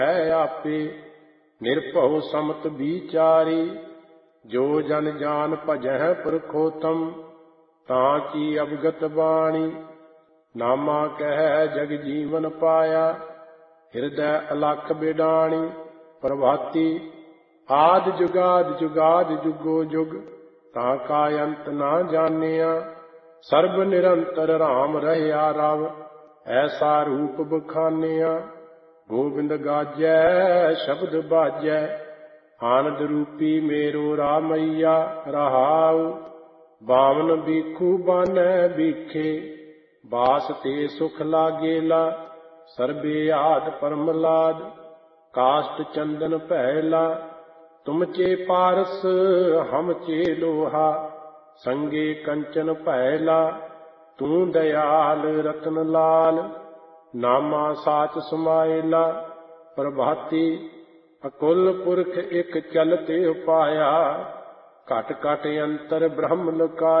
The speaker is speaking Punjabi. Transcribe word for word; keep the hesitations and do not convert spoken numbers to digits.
ਹੈ ਆਪੇ। ਨਿਰਭਉ ਸਮਤ ਵਿਚਾਰੀ, ਜੋ ਜਨ ਜਾਨ ਭਜਹਿ ਪੁਰਖੋਤਮ। ਤਾਂ ਕੀ ਅਵਗਤ ਬਾਣੀ, ਨਾਮਾ ਕਹਿ ਜਗ ਜੀਵਨ ਪਾਇਆ। ਹਿਰਦੈ ਅਲਖ ਬਿਡਾਣੀ, ਪ੍ਰਭਾਤੀ ਆਦਿ ਜੁਗਾਦਿ ਜੁਗਾਦਿ ਜੁਗੋ ਜੁਗ। ਤਾਂ ਕਾ ਅੰਤ ਨਾ ਜਾਣਿਆ, ਸਰਬ ਨਿਰੰਤਰ ਰਾਮ ਰਹਿਆ ਰਵ। ਐਸਾ ਰੂਪ ਬਖਾਨਿਆ, ਗੋਬਿੰਦ ਗਾਜੈ ਸ਼ਬਦ ਬਾਜੈ। ਆਨੰਦ ਰੂਪੀ ਮੇਰੋ ਰਾਮਈਆ ਰਹਾਉ। ਬਾਵਨ ਬੀਖੂ ਬਾਨੈ ਬੀਖੇ, ਬਾਸ ਤੇ ਸੁਖ ਲਾਗੇਲਾ। ਸਰਬੇ ਆਦ ਪਰਮਲਾਦ, ਕਾਸ਼ਟ ਚੰਦਨ ਭੈਲਾ। ਤੁਮ ਚੇ ਪਾਰਸ ਹਮ ਚੇ ਲੋਹਾ, ਸੰਗੇ ਕੰਚਨ ਭੈਲਾ। ਤੂੰ ਦਇਆਲ ਰਤਨ ਲਾਲ, ਨਾਮਾ ਸਾਚ ਸਮਾਇਲਾ। ਪ੍ਰਭਾਤੀ ਅਕੁਲ ਪੁਰਖ ਇਕ ਚਲਤੇ ਉਪਾਇਆ, ਘਟ ਘਟ ਅੰਤਰ ਬ੍ਰਹਮ ਲੁਕਾਇਆ।